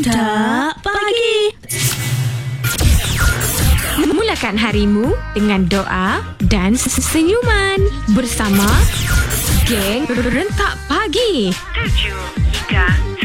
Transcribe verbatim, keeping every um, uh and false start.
Rentak Pagi. Mulakan harimu dengan doa dan senyuman bersama geng Rentak Pagi. tujuh hingga